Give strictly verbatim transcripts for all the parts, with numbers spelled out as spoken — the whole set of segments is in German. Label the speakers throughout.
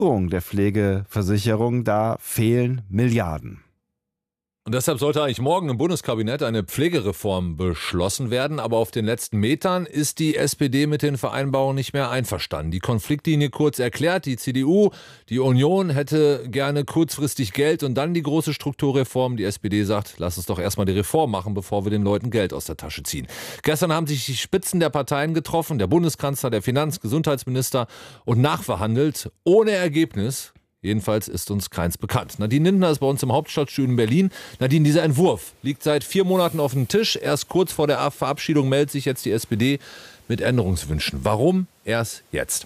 Speaker 1: der Pflegeversicherung, da fehlen Milliarden.
Speaker 2: Und deshalb sollte eigentlich morgen im Bundeskabinett eine Pflegereform beschlossen werden. Aber auf den letzten Metern ist die S P D mit den Vereinbarungen nicht mehr einverstanden. Die Konfliktlinie kurz erklärt, die C D U, die Union hätte gerne kurzfristig Geld und dann die große Strukturreform. Die S P D sagt, lass uns doch erstmal die Reform machen, bevor wir den Leuten Geld aus der Tasche ziehen. Gestern haben sich die Spitzen der Parteien getroffen, der Bundeskanzler, der Finanz-, Gesundheitsminister und nachverhandelt, ohne Ergebnis. Jedenfalls ist uns keins bekannt. Nadine Lindner ist bei uns im Hauptstadtstudio in Berlin. Nadine, dieser Entwurf liegt seit vier Monaten auf dem Tisch. Erst kurz vor der Verabschiedung meldet sich jetzt die S P D mit Änderungswünschen. Warum erst jetzt?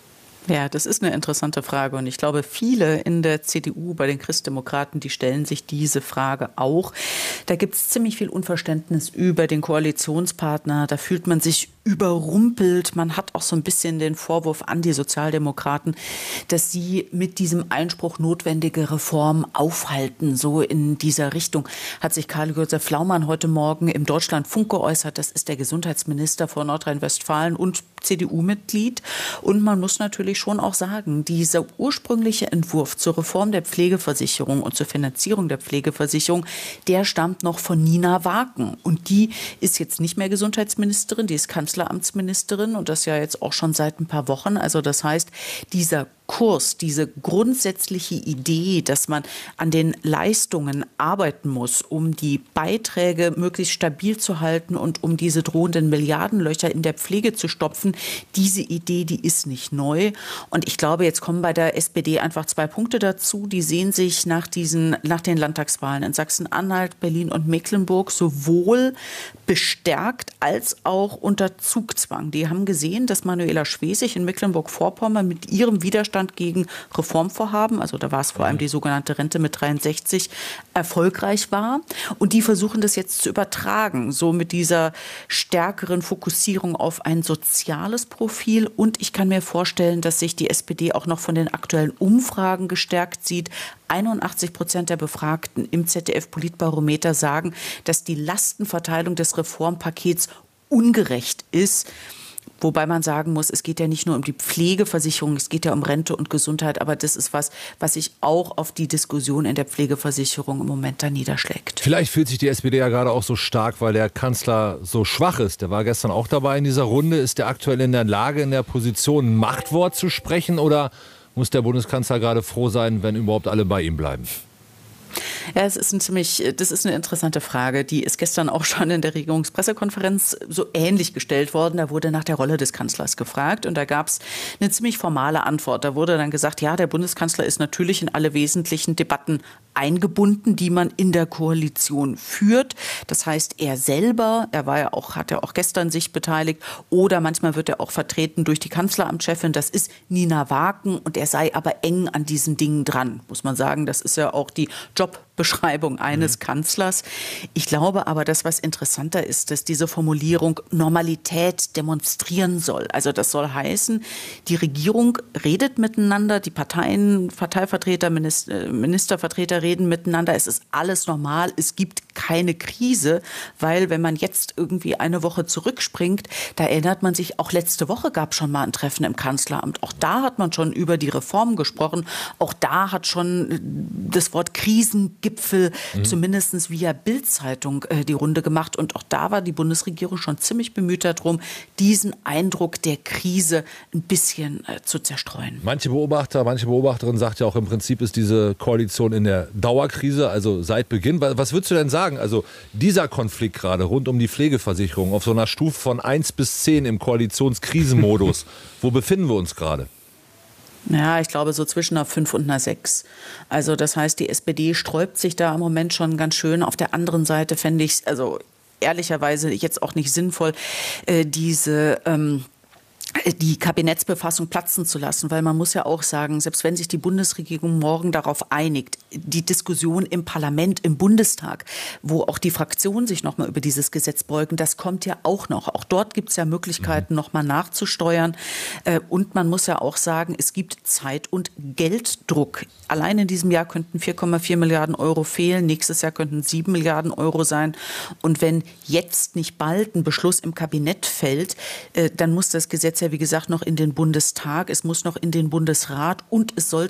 Speaker 3: Ja, das ist eine interessante Frage und ich glaube, viele in der C D U, bei den Christdemokraten, die stellen sich diese Frage auch. Da gibt es ziemlich viel Unverständnis über den Koalitionspartner, da fühlt man sich überrumpelt. Man hat auch so ein bisschen den Vorwurf an die Sozialdemokraten, dass sie mit diesem Einspruch notwendige Reformen aufhalten. So in dieser Richtung hat sich Karl-Josef Laumann heute Morgen im Deutschlandfunk geäußert. Das ist der Gesundheitsminister von Nordrhein-Westfalen und C D U-Mitglied. Und man muss natürlich schon auch sagen, dieser ursprüngliche Entwurf zur Reform der Pflegeversicherung und zur Finanzierung der Pflegeversicherung, der stammt noch von Nina Waken. Und die ist jetzt nicht mehr Gesundheitsministerin, die ist Kanzleramtsministerin und das ja jetzt auch schon seit ein paar Wochen. Also das heißt, dieser Kurs, diese grundsätzliche Idee, dass man an den Leistungen arbeiten muss, um die Beiträge möglichst stabil zu halten und um diese drohenden Milliardenlöcher in der Pflege zu stopfen, diese Idee, die ist nicht neu. Und ich glaube, jetzt kommen bei der S P D einfach zwei Punkte dazu. Die sehen sich nach diesen, nach den Landtagswahlen in Sachsen-Anhalt, Berlin und Mecklenburg sowohl bestärkt als auch unter Zugzwang. Die haben gesehen, dass Manuela Schwesig in Mecklenburg-Vorpommern mit ihrem Widerstand gegen Reformvorhaben, also da war es vor allem die sogenannte Rente mit dreiundsechzig, erfolgreich war. Und die versuchen das jetzt zu übertragen, so mit dieser stärkeren Fokussierung auf ein soziales Profil. Und ich kann mir vorstellen, dass sich die S P D auch noch von den aktuellen Umfragen gestärkt sieht. einundachtzig Prozent der Befragten im Z D F-Politbarometer sagen, dass die Lastenverteilung des Reformpakets ungerecht ist. Wobei man sagen muss, es geht ja nicht nur um die Pflegeversicherung, es geht ja um Rente und Gesundheit. Aber das ist was, was sich auch auf die Diskussion in der Pflegeversicherung im Moment da niederschlägt.
Speaker 2: Vielleicht fühlt sich die S P D ja gerade auch so stark, weil der Kanzler so schwach ist. Der war gestern auch dabei in dieser Runde. Ist der aktuell in der Lage, in der Position ein Machtwort zu sprechen? Oder muss der Bundeskanzler gerade froh sein, wenn überhaupt alle bei ihm bleiben?
Speaker 3: Ja, es ist ein ziemlich, das ist eine interessante Frage. Die ist gestern auch schon in der Regierungspressekonferenz so ähnlich gestellt worden. Da wurde nach der Rolle des Kanzlers gefragt und da gab es eine ziemlich formale Antwort. Da wurde dann gesagt, ja, der Bundeskanzler ist natürlich in alle wesentlichen Debatten eingebunden, die man in der Koalition führt. Das heißt, er selber, er war ja auch, hat ja auch gestern sich beteiligt oder manchmal wird er auch vertreten durch die Kanzleramtschefin. Das ist Nina Waken und er sei aber eng an diesen Dingen dran, muss man sagen. Das ist ja auch die Jobbeschreibung eines mhm. Kanzlers. Ich glaube aber, das, was interessanter ist, dass diese Formulierung Normalität demonstrieren soll. Also das soll heißen, die Regierung redet miteinander, die Parteien, Parteivertreter, Minister, Ministervertreter reden miteinander. Es ist alles normal. Es gibt keine Krise, weil wenn man jetzt irgendwie eine Woche zurückspringt, da erinnert man sich, auch letzte Woche gab es schon mal ein Treffen im Kanzleramt. Auch da hat man schon über die Reformen gesprochen. Auch da hat schon das Wort Krisengipfel mhm. zumindest via Bild-Zeitung äh, die Runde gemacht. Und auch da war die Bundesregierung schon ziemlich bemüht darum, diesen Eindruck der Krise ein bisschen äh, zu zerstreuen.
Speaker 2: Manche Beobachter, manche Beobachterin sagt ja auch, im Prinzip ist diese Koalition in der Dauerkrise, also seit Beginn. Was würdest du denn sagen? Also dieser Konflikt gerade rund um die Pflegeversicherung auf so einer Stufe von eins bis zehn im Koalitionskrisenmodus, wo befinden wir uns gerade?
Speaker 3: Ja, ich glaube so zwischen einer fünf und einer sechs. Also das heißt, die S P D sträubt sich da im Moment schon ganz schön. Auf der anderen Seite fände ich es also ehrlicherweise jetzt auch nicht sinnvoll, äh, diese ähm, die Kabinettsbefassung platzen zu lassen, weil man muss ja auch sagen, selbst wenn sich die Bundesregierung morgen darauf einigt, die Diskussion im Parlament, im Bundestag, wo auch die Fraktionen sich nochmal über dieses Gesetz beugen, das kommt ja auch noch. Auch dort gibt es ja Möglichkeiten, nochmal nachzusteuern. Und man muss ja auch sagen, es gibt Zeit- und Gelddruck. Allein in diesem Jahr könnten vier Komma vier Milliarden Euro fehlen, nächstes Jahr könnten sieben Milliarden Euro sein. Und wenn jetzt nicht bald ein Beschluss im Kabinett fällt, dann muss das Gesetz ja, wie gesagt, noch in den Bundestag, es muss noch in den Bundesrat und es soll